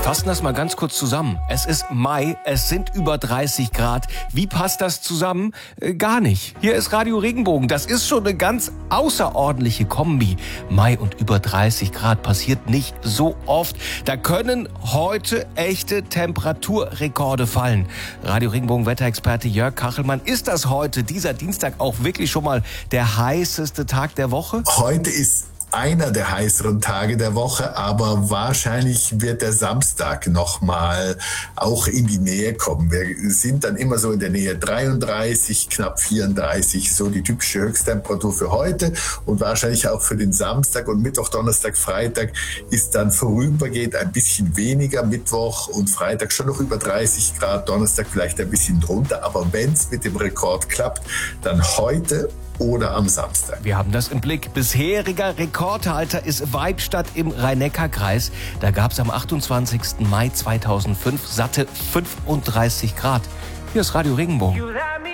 Fassen das mal ganz kurz zusammen. Es ist Mai, es sind über 30 Grad. Wie passt das zusammen? Gar nicht. Hier ist Radio Regenbogen. Das ist schon eine ganz außerordentliche Kombi. Mai und über 30 Grad passiert nicht so oft. Da können heute echte Temperaturrekorde fallen. Radio Regenbogen Wetterexperte Jörg Kachelmann, ist das heute, dieser Dienstag, auch wirklich schon mal der heißeste Tag der Woche? Heute ist einer der heißeren Tage der Woche, aber wahrscheinlich wird der Samstag nochmal auch in die Nähe kommen. Wir sind dann immer so in der Nähe 33, knapp 34, so die typische Höchsttemperatur für heute und wahrscheinlich auch für den Samstag und Mittwoch, Donnerstag, Freitag ist dann vorübergehend ein bisschen weniger, Mittwoch und Freitag schon noch über 30 Grad, Donnerstag vielleicht ein bisschen drunter, aber wenn es mit dem Rekord klappt, dann heute oder am Samstag. Wir haben das im Blick. Bisheriger Rekordhalter ist Weibstadt im Rhein-Neckar-Kreis. Da gab es am 28. Mai 2005 satte 35 Grad. Hier ist Radio Regenbogen.